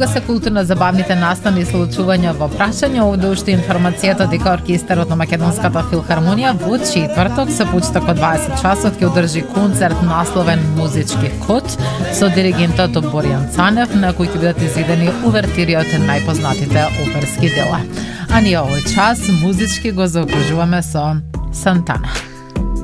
Тука се културно-забавните настани и случувања во прашање, овде уште информацијата дека оркестарот на Македонската филхармонија во четврток се почеток од 20 часот ќе одржи концерт насловен Музички код со диригентот Боријан Цанев, на кој ќе бидат изведени увертири од најпознатите оперски дела. А ние овој час музички го заокружуваме со Сантана.